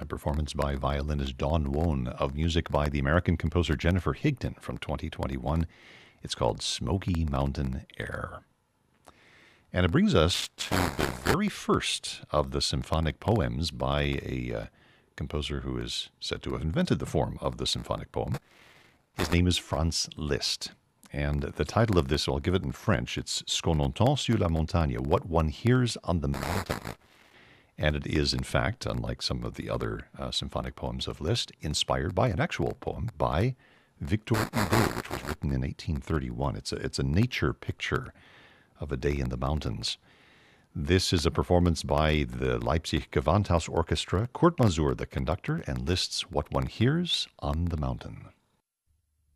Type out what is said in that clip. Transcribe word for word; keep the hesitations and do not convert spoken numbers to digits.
a performance by violinist Dawn Wone of music by the American composer Jennifer Higdon from twenty twenty-one. It's called Smoky Mountain Air. And it brings us to the very first of the symphonic poems by a uh, composer who is said to have invented the form of the symphonic poem. His name is Franz Liszt. And the title of this, I'll give it in French, it's Ce qu'on entend sur la montagne, What One Hears on the Mountain. And it is, in fact, unlike some of the other uh, symphonic poems of Liszt, inspired by an actual poem by Victor Hugo, which was written in eighteen thirty-one. It's a, it's a nature picture of a day in the mountains. This is a performance by the Leipzig Gewandhaus Orchestra, Kurt Masur, the conductor, and Liszt's What One Hears on the Mountain.